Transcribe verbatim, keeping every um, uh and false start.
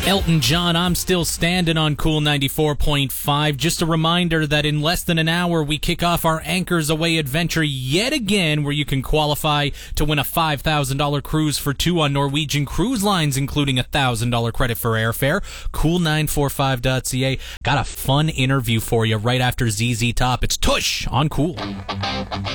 Elton John, I'm Still Standing on Cool ninety-four point five. Just a reminder that in less than an hour, we kick off our Anchors Away adventure yet again, where you can qualify to win a five thousand dollars cruise for two on Norwegian Cruise Lines, including a one thousand dollars credit for airfare. cool nine four five dot c a. Got a fun interview for you right after Z Z Top. It's Tush on Cool.